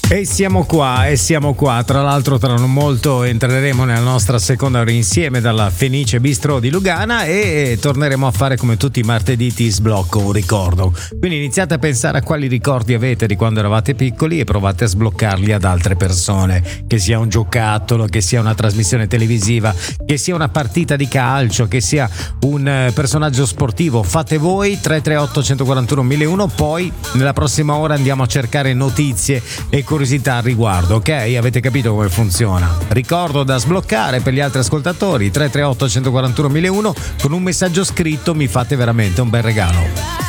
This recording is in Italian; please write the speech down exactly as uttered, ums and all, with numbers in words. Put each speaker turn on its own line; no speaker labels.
E siamo qua, e siamo qua. Tra l'altro tra non molto entreremo nella nostra seconda ora insieme dalla Fenice Bistro di Lugana e torneremo a fare come tutti i martedì ti sblocco un ricordo. Quindi iniziate a pensare a quali ricordi avete di quando eravate piccoli e provate a sbloccarli ad altre persone. Che sia un giocattolo, che sia una trasmissione televisiva, che sia una partita di calcio, che sia un personaggio sportivo. Fate voi tre tre otto uno quattro uno uno uno. Poi nella prossima ora andiamo a cercare notizie e curiosità al riguardo, ok? Avete capito come funziona? Ricordo da sbloccare per gli altri ascoltatori: tre tre otto uno quattro uno uno uno. Con un messaggio scritto mi fate veramente un bel regalo.